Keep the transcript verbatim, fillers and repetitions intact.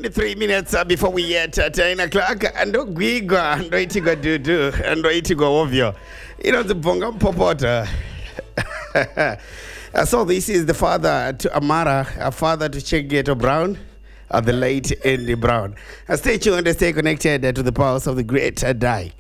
twenty-three minutes uh, before we hit uh, ten o'clock. And Gwigwa, and Itigwa Dudu, and Itigwa Ovio. You know, the Bonga Popota. Uh, so this is the father to Amara, a father to Chegeto Brown, uh, the late Andy Brown. Uh, stay tuned and stay connected uh, to the powers of the great uh, die.